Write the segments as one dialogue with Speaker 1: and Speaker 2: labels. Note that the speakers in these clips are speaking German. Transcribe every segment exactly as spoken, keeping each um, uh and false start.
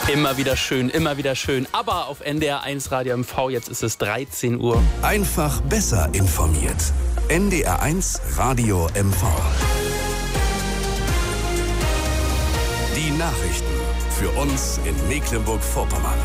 Speaker 1: Immer wieder schön, immer wieder schön. Aber auf N D R eins Radio M V, jetzt ist es dreizehn Uhr.
Speaker 2: Einfach besser informiert. N D R eins Radio M V. Die Nachrichten für uns in Mecklenburg-Vorpommern.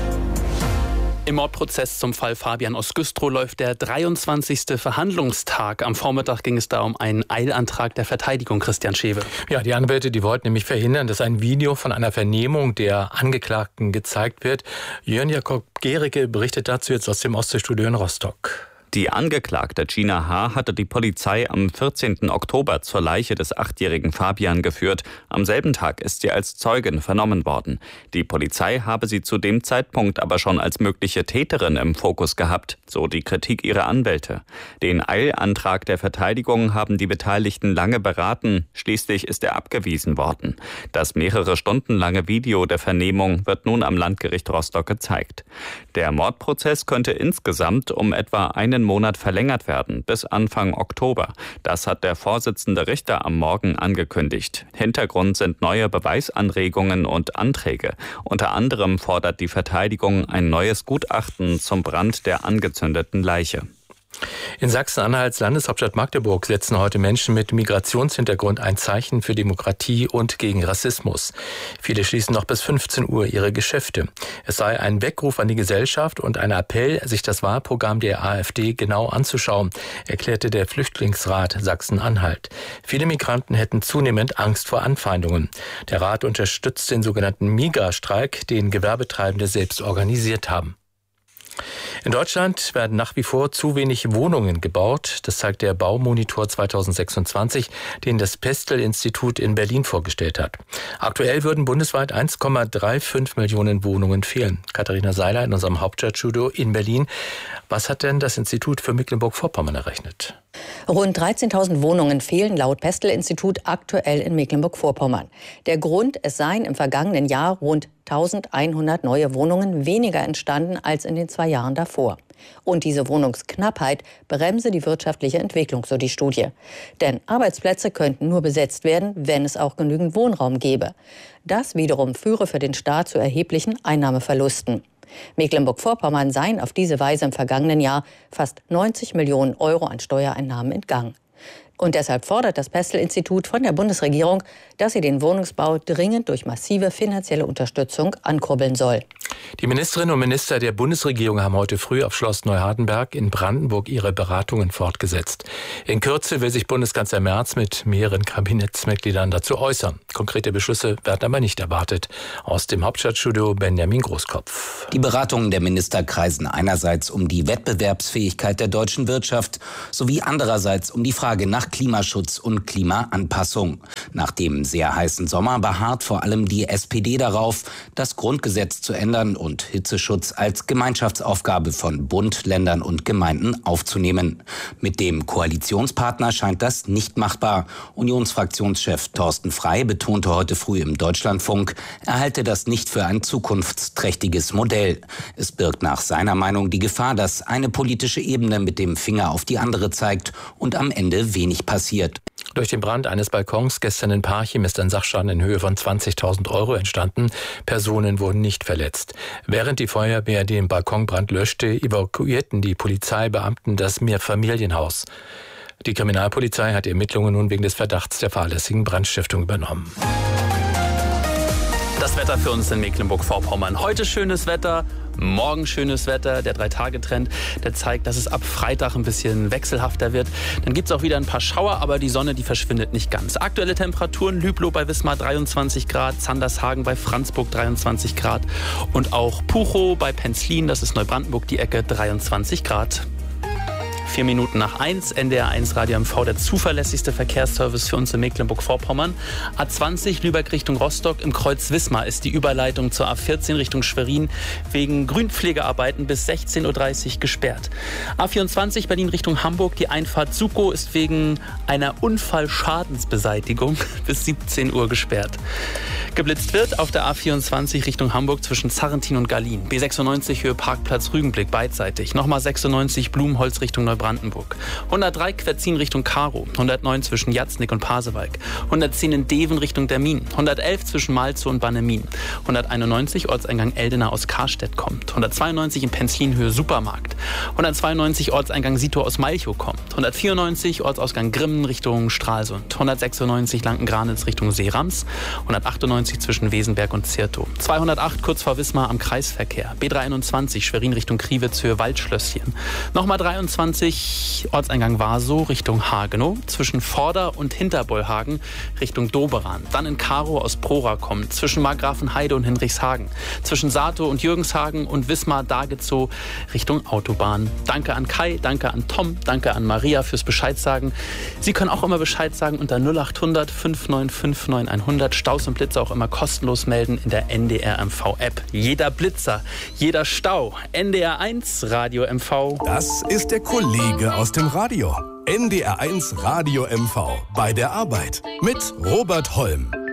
Speaker 1: Im Mordprozess zum Fall Fabian aus Güstrow läuft der dreiundzwanzigste Verhandlungstag. Am Vormittag ging es da um einen Eilantrag der Verteidigung, Christian Schewe.
Speaker 3: Ja, die Anwälte, die wollten nämlich verhindern, dass ein Video von einer Vernehmung der Angeklagten gezeigt wird. Jörn Jakob Gericke berichtet dazu jetzt aus dem Ostseestudio in Rostock.
Speaker 4: Die Angeklagte Gina H. hatte die Polizei am vierzehnten Oktober zur Leiche des achtjährigen Fabian geführt. Am selben Tag ist sie als Zeugin vernommen worden. Die Polizei habe sie zu dem Zeitpunkt aber schon als mögliche Täterin im Fokus gehabt, so die Kritik ihrer Anwälte. Den Eilantrag der Verteidigung haben die Beteiligten lange beraten. Schließlich ist er abgewiesen worden. Das mehrere Stunden lange Video der Vernehmung wird nun am Landgericht Rostock gezeigt. Der Mordprozess könnte insgesamt um etwa einen Monat verlängert werden, bis Anfang Oktober. Das hat der Vorsitzende Richter am Morgen angekündigt. Hintergrund sind neue Beweisanregungen und Anträge. Unter anderem fordert die Verteidigung ein neues Gutachten zum Brand der angezündeten Leiche.
Speaker 3: In Sachsen-Anhalts Landeshauptstadt Magdeburg setzen heute Menschen mit Migrationshintergrund ein Zeichen für Demokratie und gegen Rassismus. Viele schließen noch bis fünfzehn Uhr ihre Geschäfte. Es sei ein Weckruf an die Gesellschaft und ein Appell, sich das Wahlprogramm der AfD genau anzuschauen, erklärte der Flüchtlingsrat Sachsen-Anhalt. Viele Migranten hätten zunehmend Angst vor Anfeindungen. Der Rat unterstützt den sogenannten Migrastreik, den Gewerbetreibende selbst organisiert haben. In Deutschland werden nach wie vor zu wenig Wohnungen gebaut. Das zeigt der Baumonitor zweitausendsechsundzwanzig, den das Pestel-Institut in Berlin vorgestellt hat. Aktuell würden bundesweit eins Komma fünfunddreißig Millionen Wohnungen fehlen. Katharina Seiler in unserem Hauptstadtstudio in Berlin. Was hat denn das Institut für Mecklenburg-Vorpommern errechnet?
Speaker 5: Rund dreizehntausend Wohnungen fehlen laut Pestel-Institut aktuell in Mecklenburg-Vorpommern. Der Grund, es seien im vergangenen Jahr rund eintausendeinhundert neue Wohnungen weniger entstanden als in den zwei Jahren davor. Und diese Wohnungsknappheit bremse die wirtschaftliche Entwicklung, so die Studie. Denn Arbeitsplätze könnten nur besetzt werden, wenn es auch genügend Wohnraum gäbe. Das wiederum führe für den Staat zu erheblichen Einnahmeverlusten. Mecklenburg-Vorpommern seien auf diese Weise im vergangenen Jahr fast neunzig Millionen Euro an Steuereinnahmen entgangen. Und deshalb fordert das Pestel-Institut von der Bundesregierung, dass sie den Wohnungsbau dringend durch massive finanzielle Unterstützung ankurbeln soll.
Speaker 3: Die Ministerinnen und Minister der Bundesregierung haben heute früh auf Schloss Neuhardenberg in Brandenburg ihre Beratungen fortgesetzt. In Kürze will sich Bundeskanzler Merz mit mehreren Kabinettsmitgliedern dazu äußern. Konkrete Beschlüsse werden aber nicht erwartet. Aus dem Hauptstadtstudio Benjamin Großkopf.
Speaker 6: Die Beratungen der Minister kreisen einerseits um die Wettbewerbsfähigkeit der deutschen Wirtschaft sowie andererseits um die Frage nach Klimaschutz und Klimaanpassung. Nach dem sehr heißen Sommer beharrt vor allem die S P D darauf, das Grundgesetz zu ändern und Hitzeschutz als Gemeinschaftsaufgabe von Bund, Ländern und Gemeinden aufzunehmen. Mit dem Koalitionspartner scheint das nicht machbar. Unionsfraktionschef Thorsten Frey betonte heute früh im Deutschlandfunk, er halte das nicht für ein zukunftsträchtiges Modell. Es birgt nach seiner Meinung die Gefahr, dass eine politische Ebene mit dem Finger auf die andere zeigt und am Ende wenig passiert.
Speaker 3: Durch den Brand eines Balkons gestern in Parchim ist ein Sachschaden in Höhe von zwanzigtausend Euro entstanden. Personen wurden nicht verletzt. Während die Feuerwehr den Balkonbrand löschte, evakuierten die Polizeibeamten das Mehrfamilienhaus. Die Kriminalpolizei hat die Ermittlungen nun wegen des Verdachts der fahrlässigen Brandstiftung übernommen.
Speaker 1: Das Wetter für uns in Mecklenburg-Vorpommern. Heute schönes Wetter, morgen schönes Wetter. Der Drei-Tage-Trend, der zeigt, dass es ab Freitag ein bisschen wechselhafter wird. Dann gibt es auch wieder ein paar Schauer, aber die Sonne, die verschwindet nicht ganz. Aktuelle Temperaturen: Lüblow bei Wismar dreiundzwanzig Grad, Zandershagen bei Franzburg dreiundzwanzig Grad und auch Puchow bei Penzlin, das ist Neubrandenburg die Ecke, dreiundzwanzig Grad. Vier Minuten nach eins, N D R eins Radio M V, der zuverlässigste Verkehrsservice für uns in Mecklenburg-Vorpommern. A zwanzig Lübeck Richtung Rostock, im Kreuz Wismar ist die Überleitung zur A vierzehn Richtung Schwerin wegen Grünpflegearbeiten bis sechzehn Uhr dreißig gesperrt. A vierundzwanzig Berlin Richtung Hamburg, die Einfahrt Sukow ist wegen einer Unfallschadensbeseitigung bis siebzehn Uhr gesperrt. Geblitzt wird auf der A vierundzwanzig Richtung Hamburg zwischen Zarrentin und Gallien. B sechsundneunzig Höhe Parkplatz Rügenblick beidseitig. Nochmal sechsundneunzig Blumenholz Richtung Neubrandenburg. Brandenburg. hundertdrei Quetzin Richtung Karow. hundertneun zwischen Jatznik und Pasewalk. hundertzehn in Deven Richtung Dermin. hundertelf zwischen Malzow und Bannemin. hunderteinundneunzig Ortseingang Eldenau aus Karstedt kommt. hundertzweiundneunzig in Penzlinhöhe Supermarkt. hundertzweiundneunzig Ortseingang Sito aus Malchow kommt. hundertvierundneunzig Ortsausgang Grimmen Richtung Stralsund. hundertsechsundneunzig Lanken-Granitz Richtung Seerams. hundertachtundneunzig zwischen Wesenberg und Zirtow. zweihundertacht kurz vor Wismar am Kreisverkehr. B dreiundzwanzig Schwerin Richtung Kriwitz Höhe Waldschlösschen. Nochmal dreiundzwanzig Ortseingang Warsow Richtung Hagenow. Zwischen Vorder- und Hinterbollhagen Richtung Doberan. Dann in Karow aus Prora kommt. Zwischen Markgrafenheide und Hinrichshagen. Zwischen Satow und Jürgenshagen und Wismar-Dagezow Richtung Autobahn. Danke an Kai, danke an Tom, danke an Maria fürs Bescheid sagen. Sie können auch immer Bescheid sagen unter null acht hundert fünf neun fünf neun hundert. Staus und Blitzer auch immer kostenlos melden in der N D R M V-App. Jeder Blitzer, jeder Stau. N D R eins Radio M V.
Speaker 2: Das ist der Kollege aus dem Radio. N D R eins Radio M V. Bei der Arbeit mit Robert Holm.